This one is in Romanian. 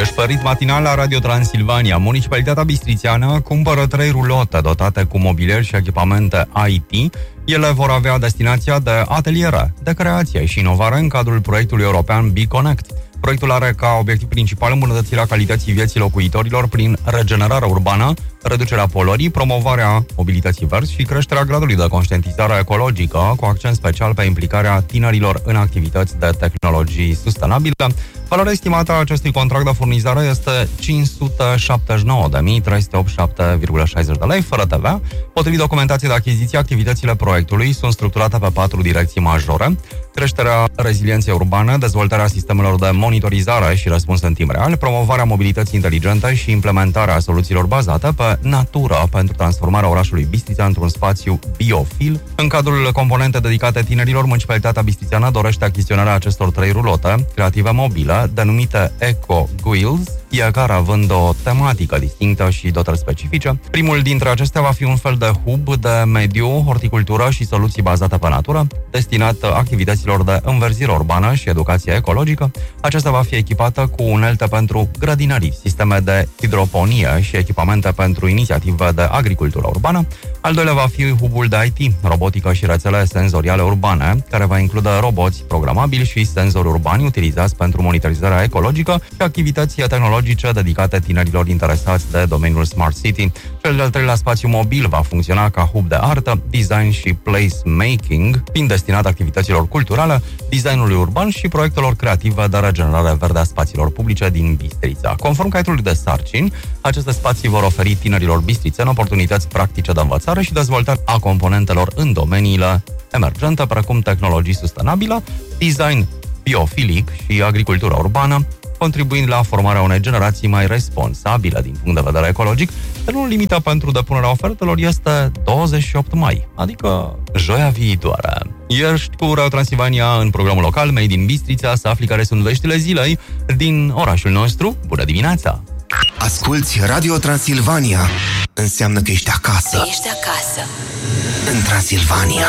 Pe ritm matinal la Radio Transilvania, Municipalitatea Bistrițeană cumpără 3 rulote dotate cu mobilier și echipamente IT. Ele vor avea destinația de ateliere, de creație și inovare în cadrul proiectului european BeConnect. Proiectul are ca obiectiv principal îmbunătățirea calității vieții locuitorilor prin regenerarea urbană, reducerea poluării, promovarea mobilității verzi și creșterea gradului de conștientizare ecologică, cu accent special pe implicarea tinerilor în activități de tehnologii sustenabile. Valoarea estimată a acestui contract de furnizare este 579.387,60 de lei, fără TVA. Potrivit documentației de achiziție, activitățile proiectului sunt structurate pe 4 direcții majore: creșterea rezilienței urbane, dezvoltarea sistemelor de monitorizare și răspuns în timp real, promovarea mobilității inteligente și implementarea soluțiilor bazate pe natură pentru transformarea orașului Bistrița într-un spațiu biofil. În cadrul componente dedicate tinerilor, Municipalitatea Bistrițeană dorește achiziționarea acestor 3 rulote creative mobile, denumite Eco Wheels, fiecare având o tematică distinctă și dotări specifice. Primul dintre acestea va fi un fel de hub de mediu, horticultură și soluții bazate pe natură, destinat activităților de înverzire urbană și educație ecologică. Aceasta va fi echipată cu unelte pentru grădinării, sisteme de hidroponie și echipamente pentru inițiative de agricultură urbană. Al doilea va fi hubul de IT, robotică și rețele senzoriale urbane, care va include roboți programabili și senzori urbani utilizați pentru monitorizarea ecologică și activități tehnologice dedicate tinerilor interesați de domeniul Smart City. Cel de-al treilea spațiu mobil va funcționa ca hub de artă, design și placemaking, fiind destinat activităților culturale, designului urban și proiectelor creative de regenerare verde a spațiilor publice din Bistrița. Conform caietului de sarcini, aceste spații vor oferi tinerilor bistrițeni oportunități practice de învățare și dezvoltare a componentelor în domeniile emergente, precum tehnologii sustenabile, design biofilic și agricultură urbană, contribuind la formarea unei generații mai responsabile din punct de vedere ecologic. Termenul limită pentru depunerea ofertelor este 28 mai, adică joia viitoare. Ești cu Radio Transilvania în programul local Made in Bistrița, să afli care sunt veștile zilei din orașul nostru. Bună dimineața! Asculți Radio Transilvania, înseamnă că ești acasă. Ești acasă. În Transilvania.